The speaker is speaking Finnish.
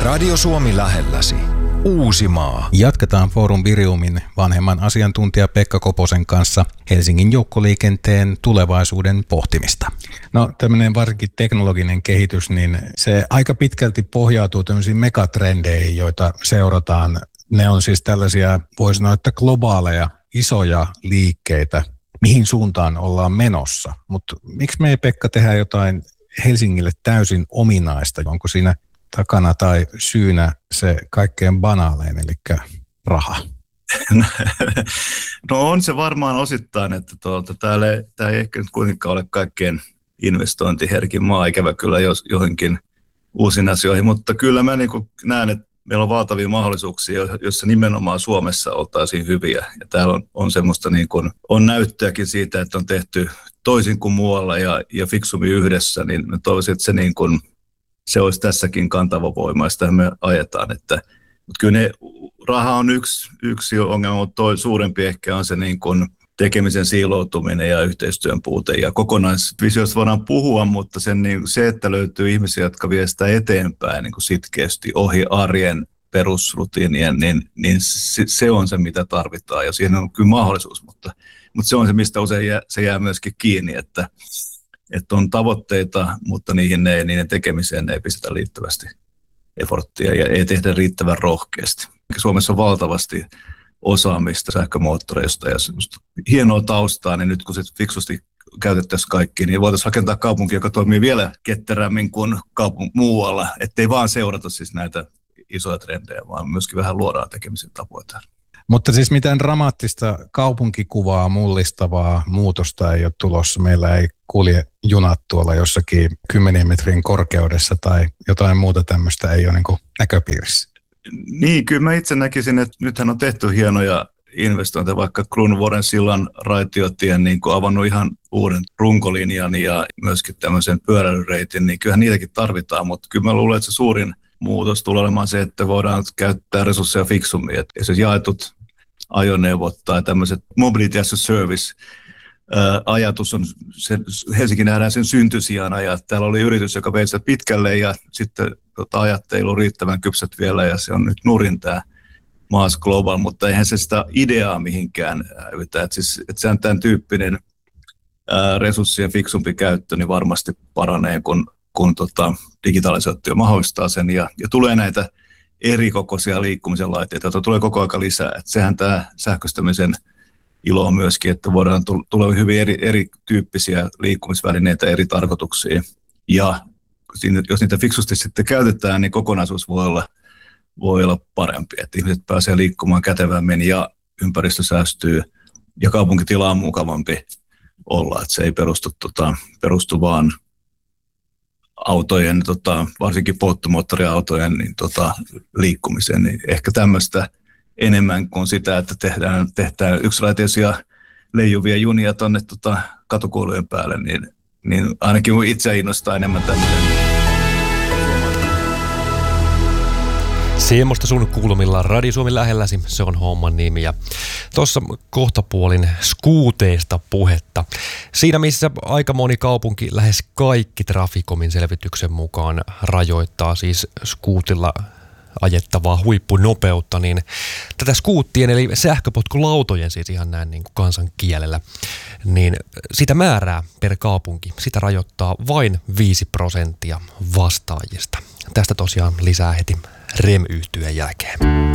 Radio Suomi lähelläsi. Uusimaa. Jatketaan Forum Viriumin vanhemman asiantuntija Pekka Koposen kanssa Helsingin joukkoliikenteen tulevaisuuden pohtimista. No tämmöinen varsinkin teknologinen kehitys, niin se aika pitkälti pohjautuu tämmöisiin megatrendeihin, joita seurataan. Ne on siis tällaisia, voisi sanoa, että globaaleja, isoja liikkeitä, mihin suuntaan ollaan menossa. Mutta miksi me ei, Pekka, tehdä jotain Helsingille täysin ominaista? Onko siinä takana tai syynä se kaikkein banaalein, eli raha? No on se varmaan osittain, että tämä ei ehkä nyt kuitenkaan ole kaikkein investointiherkin maa, ikävä kyllä johonkin uusiin asioihin, mutta kyllä mä niin kuin näen, että meillä on valtavia mahdollisuuksia, joissa nimenomaan Suomessa oltaisiin hyviä. Ja täällä on semmoista niin kuin, on näyttöäkin siitä, että on tehty toisin kuin muualla ja fiksummin yhdessä, niin mä toivoisin, että se niin kuin se olisi tässäkin kantava voima, ja sitä me ajetaan. Mutta kyllä raha on yksi ongelma, mutta suurempi ehkä on se niin kuin tekemisen siiloutuminen ja yhteistyön puute. Ja kokonaisvisiosta voidaan puhua, mutta se, että löytyy ihmisiä, jotka vie sitä eteenpäin niin kuin sitkeästi ohi arjen perusrutiinien, niin se on se, mitä tarvitaan. Ja siihen on kyllä mahdollisuus, mutta se on se, mistä usein se jää myöskin kiinni, että on tavoitteita, mutta niiden tekemiseen ei pistetä riittävästi efforttia ja ei tehdä riittävän rohkeasti. Suomessa on valtavasti osaamista sähkömoottoreista ja hienoa taustaa, niin nyt kun se fiksusti käytettäisiin kaikki, niin voitaisiin rakentaa kaupunki, joka toimii vielä ketterämmin kuin muualla, ettei vaan seurata siis näitä isoja trendejä, vaan myöskin vähän luodaan tekemisen tapoja. Mutta siis mitään dramaattista kaupunkikuvaa mullistavaa muutosta ei ole tulossa. Meillä ei kulje junat tuolla jossakin 10 metrin korkeudessa tai jotain muuta tämmöistä ei ole niin kuin näköpiirissä. Niin, kyllä mä itse näkisin, että nythän on tehty hienoja investointeja, vaikka Kruununvuoren sillan raitiotien niin kuin avannut ihan uuden runkolinjan ja myöskin tämmöisen pyöräilyreitin, niin kyllähän niitäkin tarvitaan, mutta kyllä mä luulen, että se suurin muutos tulee olemaan se, että voidaan käyttää resursseja fiksummin, että se jaetut ajoneuvot tai tämmöiset mobility as a service ajatus on, Helsinki nähdään sen syntysijana ja täällä oli yritys, joka vei sitä pitkälle ja sitten ajat ei ollut riittävän kypsät vielä ja se on nyt nurin tämä Maas Global, mutta eihän se sitä ideaa mihinkään hävitä, että se on tämän tyyppinen resurssien fiksumpi käyttö, niin varmasti paranee, kun digitalisaatio mahdollistaa sen ja tulee näitä erikokoisia liikkumisen laitteita, joita tulee koko ajan lisää. Että sehän tämä sähköistämisen ilo on myöskin, että voidaan tulla hyvin erityyppisiä liikkumisvälineitä eri tarkoituksiin. Ja jos niitä fiksusti sitten käytetään, niin kokonaisuus voi olla parempi. Että ihmiset pääsee liikkumaan kätevämmin ja ympäristö säästyy ja kaupunkitila on mukavampi olla. Että se ei perustu vaan autojen, varsinkin polttomoottoriautojen liikkumiseen, niin ehkä tämmöistä enemmän kuin sitä, että tehdään yksiraiteisia leijuvia junia tuonne katukoulujen päälle, niin ainakin itse innostaa enemmän tämmöinen. Semmoista sun kuulumilla Radio Suomi lähelläsi, se on homman nimi. Ja tuossa kohtapuolin skuuteista puhetta. Siinä missä aika moni kaupunki, lähes kaikki Traficomin selvityksen mukaan rajoittaa siis skuutilla ajettavaa huippunopeutta, niin tätä skuuttien eli sähköpotkulautojen siis ihan näin niin kuin kansan kielellä, niin sitä määrää per kaupunki, sitä rajoittaa vain 5% vastaajista. Tästä tosiaan lisää heti REM-yhtyeen jälkeen.